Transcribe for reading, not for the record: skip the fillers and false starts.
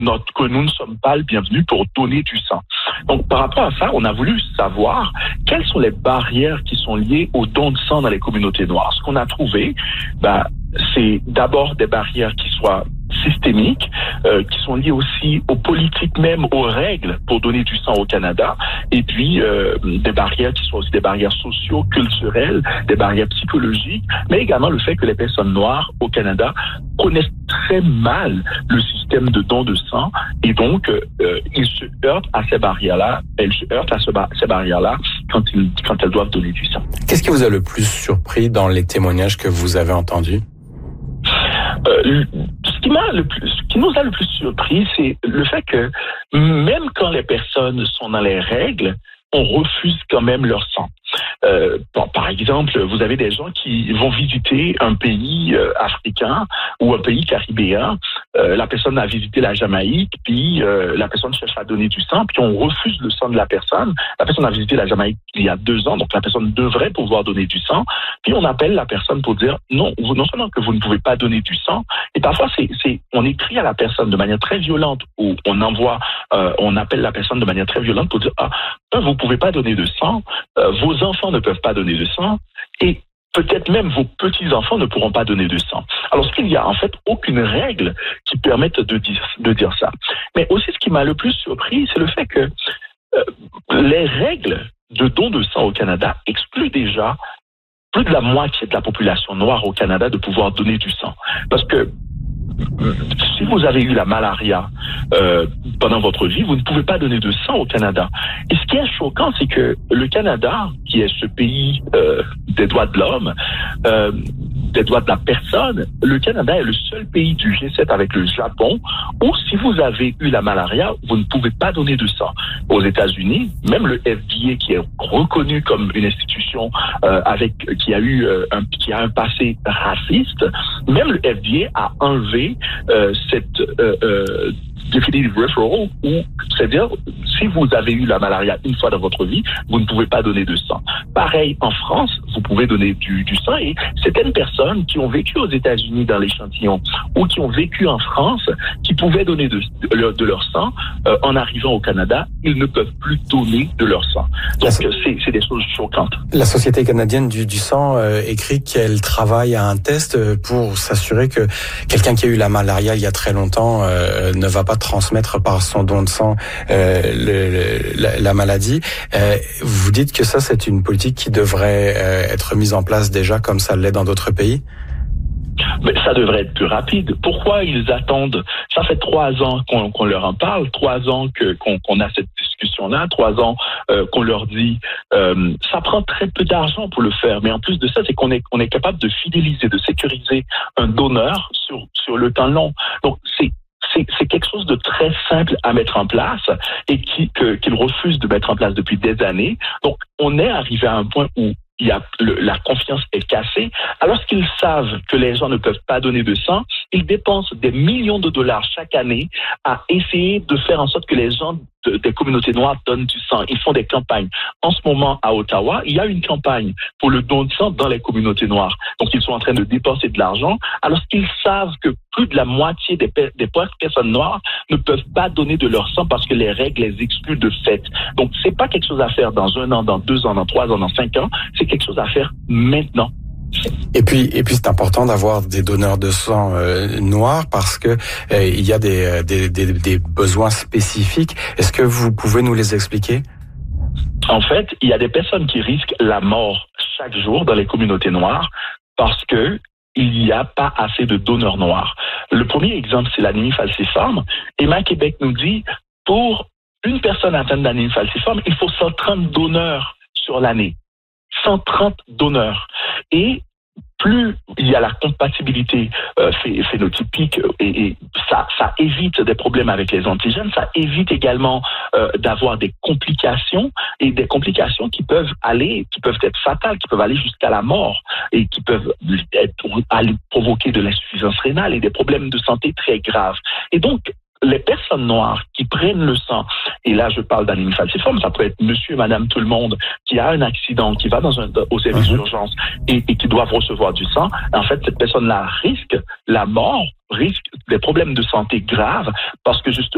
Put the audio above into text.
que nous ne sommes pas le bienvenu pour donner du sang. Donc, par rapport à ça, on a voulu savoir quelles sont les barrières qui sont liées au don de sang dans les communautés noires. Ce qu'on a trouvé, c'est d'abord des barrières qui soient systémiques, qui sont liées aussi aux politiques même, aux règles pour donner du sang au Canada, et puis des barrières qui sont aussi des barrières socio-culturelles, des barrières psychologiques, mais également le fait que les personnes noires au Canada connaissent très mal le système de don de sang, et donc ils se heurtent à ces barrières-là, elles se heurtent à ces barrières-là quand elles doivent donner du sang. Qu'est-ce qui vous a le plus surpris dans les témoignages que vous avez entendus? Ce qui nous a le plus surpris, c'est le fait que même quand les personnes sont dans les règles, on refuse quand même leur sang. Par exemple, vous avez des gens qui vont visiter un pays africain ou un pays caribéen. La personne a visité la Jamaïque, puis la personne cherche à donner du sang, puis on refuse le sang de la personne. La personne a visité la Jamaïque il y a 2 ans, donc la personne devrait pouvoir donner du sang. Puis on appelle la personne pour dire non seulement que vous ne pouvez pas donner du sang, et parfois on écrit à la personne de manière très violente, ou on appelle la personne de manière très violente pour dire vous pouvez pas donner de sang, vos enfants ne peuvent pas donner de sang, et peut-être même vos petits-enfants ne pourront pas donner de sang. Alors, qu'il n'y a en fait aucune règle qui permette de dire ça. Mais aussi, ce qui m'a le plus surpris, c'est le fait que les règles de don de sang au Canada excluent déjà plus de la moitié de la population noire au Canada de pouvoir donner du sang. Parce que si vous avez eu la malaria pendant votre vie, vous ne pouvez pas donner de sang au Canada. Et ce qui est choquant, c'est que le Canada, qui est ce pays des droits de l'homme, des droits de la personne, le Canada est le seul pays du G7 avec le Japon où si vous avez eu la malaria, vous ne pouvez pas donner de sang. Aux États-Unis, même le FDA, qui est reconnu comme une institution qui a un passé raciste, même le FDA a enlevé cette definitive referral, c'est-à-dire si vous avez eu la malaria une fois dans votre vie, vous ne pouvez pas donner de sang. Pareil, en France, vous pouvez donner du sang, et certaines personnes qui ont vécu aux États-Unis dans l'échantillon ou qui ont vécu en France, qui pouvaient donner de leur sang, en arrivant au Canada, ils ne peuvent plus donner de leur sang. Donc c'est des choses choquantes. La Société canadienne du sang écrit qu'elle travaille à un test pour s'assurer que quelqu'un qui a eu la malaria il y a très longtemps ne va pas transmettre par son don de sang la maladie. Vous dites que ça, c'est une politique qui devrait être mise en place déjà comme ça l'est dans d'autres pays? Mais ça devrait être plus rapide. Pourquoi ils attendent? Ça fait 3 ans qu'on leur en parle, 3 ans qu'on a cette discussion-là, 3 ans qu'on leur dit ça prend très peu d'argent pour le faire. Mais en plus de ça, c'est qu'on est capable de fidéliser, de sécuriser un donneur sur le temps long. Donc c'est quelque chose de très simple à mettre en place et qu'ils refusent de mettre en place depuis des années. Donc, on est arrivé à un point où la confiance est cassée. Alors qu'ils savent que les gens ne peuvent pas donner de sang, ils dépensent des millions de dollars chaque année à essayer de faire en sorte que les gens des communautés noires donnent du sang. Ils font des campagnes. En ce moment, à Ottawa, il y a une campagne pour le don de sang dans les communautés noires. Donc, ils sont en train de dépenser de l'argent alors qu'ils savent que plus de la moitié des personnes noires ne peuvent pas donner de leur sang parce que les règles les excluent de fait. Donc, c'est pas quelque chose à faire dans 1 an, dans 2 ans, dans 3 ans, dans 5 ans. C'est quelque chose à faire maintenant. Et puis c'est important d'avoir des donneurs de sang noirs parce que il y a des besoins spécifiques. Est-ce que vous pouvez nous les expliquer? En fait, il y a des personnes qui risquent la mort chaque jour dans les communautés noires parce que il n'y a pas assez de donneurs noirs. Le premier exemple, c'est l'anémie falciforme. Emma Québec nous dit, pour une personne atteinte d'anémie falciforme, il faut 130 donneurs sur l'année. 130 donneurs. Et plus il y a la compatibilité phénotypique et ça évite des problèmes avec les antigènes, ça évite également d'avoir des complications et des complications qui peuvent être fatales, qui peuvent aller jusqu'à la mort et qui peuvent aller provoquer de l'insuffisance rénale et des problèmes de santé très graves. Et donc, les personnes noires qui prennent le sang, et là je parle d'anémie falciforme, ça peut être monsieur et madame tout le monde qui a un accident, qui va au service d'urgence et qui doivent recevoir du sang, en fait cette personne-là risque la mort, risque des problèmes de santé graves parce que justement